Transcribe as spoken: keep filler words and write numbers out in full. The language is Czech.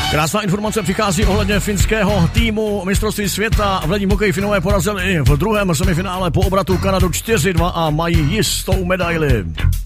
Krásná informace přichází ohledně finského týmu mistrovství světa v ledním hokeji. Finové porazili v druhém semifinále po obratu Kanadu čtyři dva a mají jistou medaili.